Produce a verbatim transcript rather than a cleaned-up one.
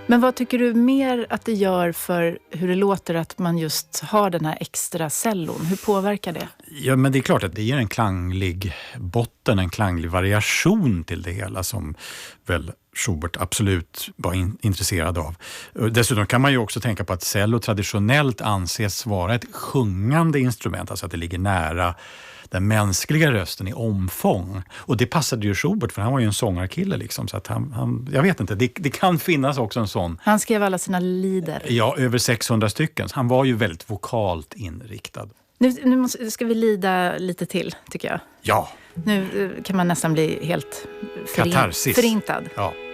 Men vad tycker du mer att det gör för hur det låter att man just har den här extra cellon? Hur påverkar det? Ja, men det är klart att det ger en klanglig botten, en klanglig variation till det hela som väl Schubert absolut var in, intresserad av. Dessutom kan man ju också tänka på att cello traditionellt anses vara ett sjungande instrument, alltså att det ligger nära den mänskliga rösten i omfång. Och det passade ju Schubert, för han var ju en sångarkille liksom, så att han, han jag vet inte, det, det kan finnas också en sån. Han skrev alla sina lieder. Ja, över sexhundra stycken. Han var ju väldigt vokalt inriktad. Nu, nu måste, ska vi lida lite till, tycker jag. Ja. Nu kan man nästan bli helt förin, Katarsis. förintad. Ja.